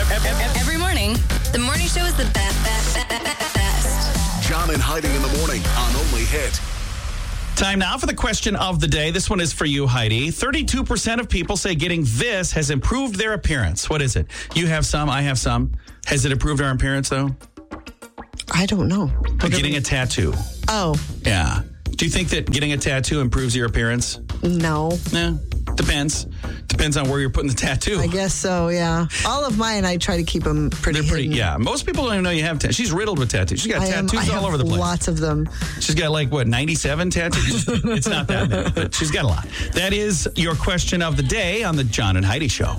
Every morning, the morning show is the best. John and Heidi in the morning on Only Hit. Time now for the question of the day. This one is for you, Heidi. 32% of people say getting this has improved their appearance. What is it? You have some, I have some. Has it improved our appearance, though? I don't know. Getting a tattoo. Oh. Yeah. Do you think that getting a tattoo improves your appearance? No. No. Depends. Depends on where you're putting the tattoo. I guess so, yeah. All of mine, I try to keep them pretty hidden. Yeah. Most people don't even know you have tattoos. She's riddled with tattoos. She's got tattoos all over the place. Lots of them. She's got 97 tattoos? It's not that many, but she's got a lot. That is your question of the day on the John and Heidi Show.